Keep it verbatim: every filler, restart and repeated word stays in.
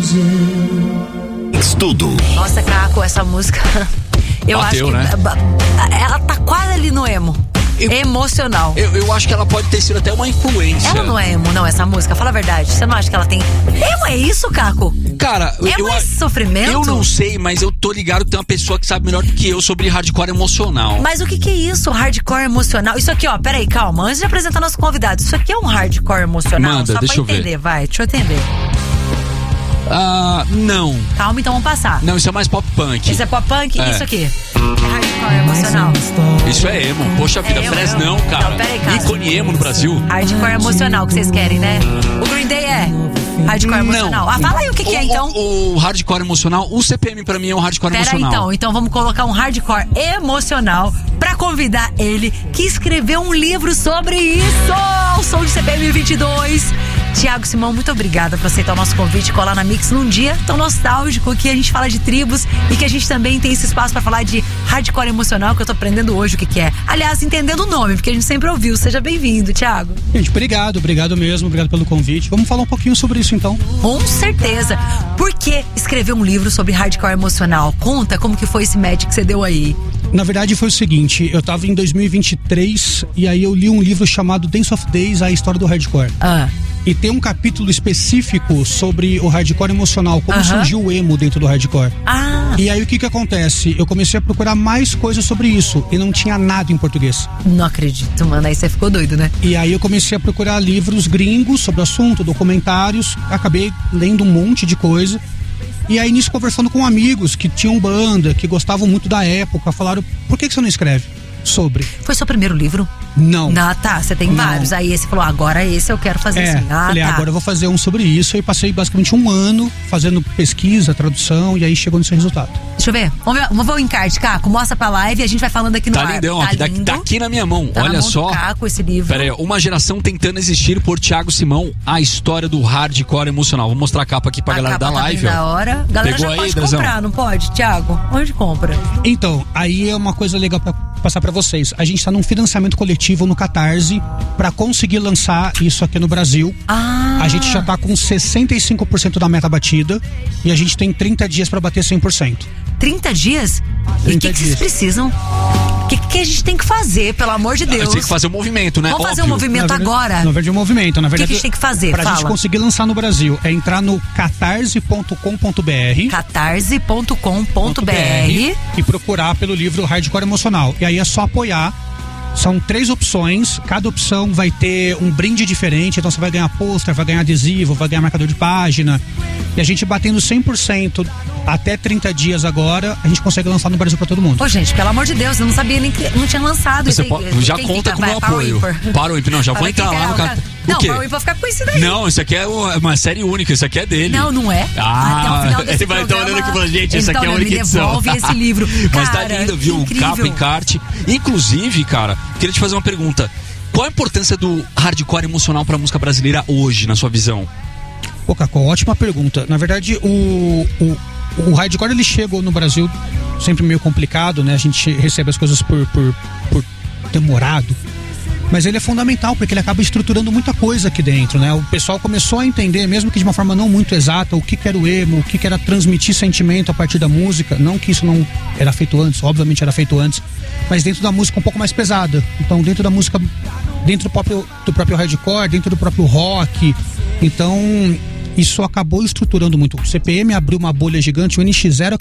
Estudo. Nossa, Caco, essa música eu Bateu, acho que né? ela tá quase ali no emo. Eu, Emocional. Eu, eu acho que ela pode ter sido até uma influência. Ela não é emo, não, essa música. Fala a verdade. Você não acha que ela tem... Emo é isso, Caco? Cara, Emo eu, é sofrimento? eu não sei, mas eu tô ligado que tem uma pessoa que sabe melhor do que eu sobre hardcore emocional. Mas o que que é isso, hardcore emocional? Isso aqui, ó, peraí, calma. Antes de apresentar nosso convidado, isso aqui é um hardcore emocional? Manda, Só deixa pra eu ver. entender, vai, deixa eu entender. Ah, não. Calma, então vamos passar. Não, isso é mais pop punk. Isso é pop punk? É. Isso aqui é hardcore emocional. Isso é emo. Poxa vida, É emo, Fresnão, emo. cara. Não, peraí, cara. Ícone emo no Brasil. Hardcore emocional que vocês querem, né? O Green Day é hardcore emocional. Não. Ah, fala aí o que, que é, O- então. O, o hardcore emocional, o C P M pra mim é um hardcore Pera aí, emocional. então. Então vamos colocar um hardcore emocional pra convidar ele, que escreveu um livro sobre isso. O som de C P M vinte e dois. Tiago Simão, muito obrigada por aceitar o nosso convite e colar na Mix num dia tão nostálgico que a gente fala de tribos e que a gente também tem esse espaço pra falar de hardcore emocional, que eu tô aprendendo hoje o que que é. Aliás, entendendo o nome, porque a gente sempre ouviu. Seja bem-vindo, Tiago. Gente, obrigado, obrigado mesmo, obrigado pelo convite. Vamos falar um pouquinho sobre isso então. Com certeza. Por que escrever um livro sobre hardcore emocional? Conta como que foi esse match que você deu aí. Na verdade foi o seguinte, eu tava em dois mil e vinte e três e aí eu li um livro chamado Dance of Days, a história do hardcore. Ah. E tem um capítulo específico sobre o hardcore emocional, como Aham. surgiu o emo dentro do hardcore. Ah. E aí o que que acontece? Eu comecei a procurar mais coisas sobre isso e não tinha nada em português. Não acredito, mano. Aí você ficou doido, né? E aí eu comecei a procurar livros gringos sobre o assunto, documentários, acabei lendo um monte de coisa. E aí nisso, conversando com amigos que tinham banda, que gostavam muito da época, falaram, por que que você não escreve sobre? Foi seu primeiro livro? Não. Ah, tá. Você tem Não. vários. Aí você falou, agora esse eu quero fazer É, assim. Ah, falei, tá. agora eu vou fazer um sobre isso. E passei basicamente um ano fazendo pesquisa, tradução, e aí chegou nesse resultado. Deixa eu ver. Vamos ver, vamos ver o encarte, Caco. Mostra pra live e a gente vai falando aqui no Tá ar. lindão, tá ó, tá, lindo. tá aqui na minha mão. Tá na Olha mão do só. Caco esse livro. Pera aí, uma geração tentando existir por Tiago Simão, a história do hardcore emocional. Vou mostrar a capa aqui pra A galera capa da tá live, bem da ó. hora. Galera Pegou já aí, pode Drazão? comprar, não pode, Tiago? Onde compra? Então, aí é uma coisa legal pra passar pra vocês. A gente tá num financiamento coletivo no Catarse pra conseguir lançar isso aqui no Brasil. Ah. A gente já tá com sessenta e cinco por cento da meta batida e a gente tem trinta dias pra bater cem por cento. trinta dias? E o trinta que, que vocês dias. precisam? O que, que a gente tem que fazer, pelo amor de Deus? Tem que fazer um movimento, né? Vamos fazer um Óbvio. movimento Na verdade- agora? Na verdade, é um movimento. Na O que, que verdade, a gente tem que fazer? pra Fala. gente conseguir lançar no Brasil, é entrar no catarse ponto com ponto br catarse ponto com ponto br e procurar pelo livro Hardcore Emocional. E aí é só apoiar. São três opções, cada opção vai ter um brinde diferente, então você vai ganhar pôster, vai ganhar adesivo, vai ganhar marcador de página. E a gente batendo cem por cento até trinta dias agora, a gente consegue lançar no Brasil pra todo mundo. Ô, gente, pelo amor de Deus, eu não sabia nem que não tinha lançado Você isso aí. pode- já Quem conta fica? com o Vai, meu Power apoio. Whipper. Power Whipper, não, já vou Vai, entrar quem lá quer? no O cara. cara- O Não, quê? Power Whipper vai ficar com isso daí. Não, isso aqui é uma série única, isso aqui é dele. Não, não é. Ah, Até o final desse ele vai estar programa, olhando aqui e falando, gente, ele essa tá aqui é a olhando, única me edição. devolve esse livro. Mas tá Cara, lindo, viu? incrível. Capa, encarte. Inclusive, cara, queria te fazer uma pergunta. Qual a importância do hardcore emocional pra música brasileira hoje, na sua visão? Pô, Cacó, ótima pergunta. Na verdade, o, o, o hardcore ele chegou no Brasil sempre meio complicado, né? A gente recebe as coisas por, por, por demorado. Mas ele é fundamental, porque ele acaba estruturando muita coisa aqui dentro, né? O pessoal começou a entender, mesmo que de uma forma não muito exata, o que, que era o emo, o que, que era transmitir sentimento a partir da música. Não que isso não era feito antes, obviamente era feito antes, mas dentro da música um pouco mais pesada. Então, dentro da música, dentro do próprio, do próprio hardcore, dentro do próprio rock. Então, isso acabou estruturando muito. O C P M abriu uma bolha gigante, o N X Zero